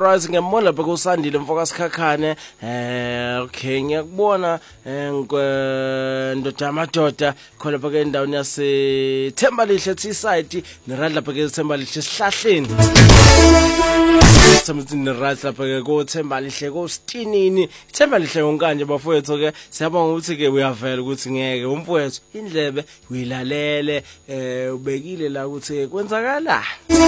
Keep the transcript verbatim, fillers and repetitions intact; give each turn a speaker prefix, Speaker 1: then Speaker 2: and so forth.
Speaker 1: right ngiyambona lapha kusandile mfoka sikhakhane eh okay ngiyakubona ndoda amadoda khona lapha ke endaweni yase Thembalihle T-side neradla lapha ke Thembalihle sihlahleni samthini right lapha ke ko Thembalihle ko Stinini Thembalihle yonkanje bafowethu ke siyabonga ukuthi ke uyavela ukuthi ngeke umfowethu indlebe uyilalele eh ubekile la ukuthi kwenzakala